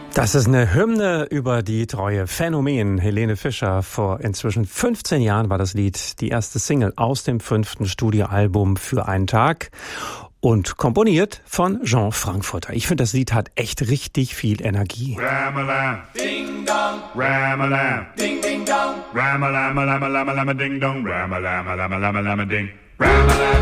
Das ist eine Hymne über die treue Phänomen Helene Fischer. Vor inzwischen 15 Jahren war das Lied die erste Single aus dem 5. Studioalbum Für einen Tag und komponiert von Jean Frankfurter. Ich finde, das Lied hat echt richtig viel Energie. Ram-a-lam, ding-dong, ram-a-lam, ding-ding-dong, ram-a-lam-a-lam-a-lam-a-lam-a-ding-dong, ram-a-lam-a-lam-a-lam-a-lam-a-ding, ram-a-lam.